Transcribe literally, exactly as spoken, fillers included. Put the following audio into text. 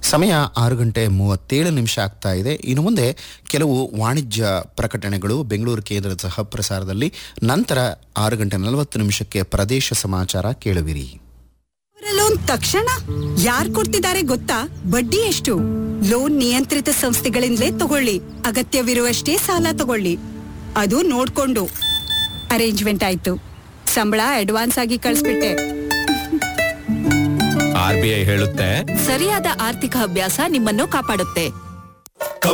ಸಮಯ ಆರು ಗಂಟೆ ಮೂವತ್ತೇಳು ನಿಮಿಷ ಆಗ್ತಾ ಇದೆ. ಇನ್ನು ಮುಂದೆ ಕೆಲವು ವಾಣಿಜ್ಯ ಪ್ರಕಟಣೆಗಳು ಬೆಂಗಳೂರು ಕೇಂದ್ರದ ಸಹ ಪ್ರಸಾರದಲ್ಲಿ. ನಂತರ ಆರು ಗಂಟೆ ನಲವತ್ತು ನಿಮಿಷಕ್ಕೆ ಪ್ರದೇಶ ಸಮಾಚಾರ ಕೇಳುವಿರಿ. ಲೋನ್ ತಕ್ಷಣ ಯಾರು ಕೊಡ್ತಿದ್ದಾರೆ ಗೊತ್ತಾ? ಬಡ್ಡಿ ಎಷ್ಟು? ಲೋನ್ ನಿಯಂತ್ರಿತ ಸಂಸ್ಥೆಗಳಿಂದಲೇ ತಗೊಳ್ಳಿ. ಅಗತ್ಯವಿರುವಷ್ಟೇ ಸಾಲ ತಗೊಳ್ಳಿ. ಅದು ನೋಡ್ಕೊಂಡು. ಅರೇಂಜ್ಮೆಂಟ್ ಆಯ್ತು. ಸಂಬಳ ಅಡ್ವಾನ್ಸ್ ಆಗಿ ಕಳಿಸ್ಬಿಟ್ಟೆ. ಆರ್ ಬಿ ಐ ಹೇಳುತ್ತೆ, ಸರಿಯಾದ ಆರ್ಥಿಕ ಅಭ್ಯಾಸ ನಿಮ್ಮನ್ನು ಕಾಪಾಡುತ್ತೆ.